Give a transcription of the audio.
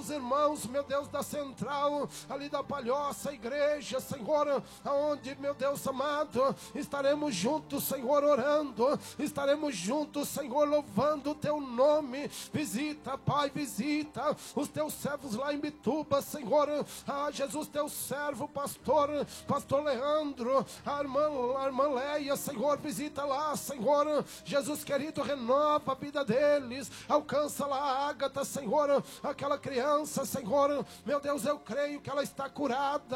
os irmãos, meu Deus, da central, ali da Palhoça, igreja, Senhor, aonde, meu Deus amado, estaremos juntos, Senhor, orando, estaremos juntos, Senhor, louvando o teu nome. Visita, Pai, visita os teus servos lá em Bituba, Senhor. Jesus, teu servo, pastor Leandro, a irmã Leia, Senhor, visita lá, Senhor. Jesus querido, renova a vida deles, alcança lá a Ágata, Senhor, aquela criança, Senhor, meu Deus, eu creio que ela está curada.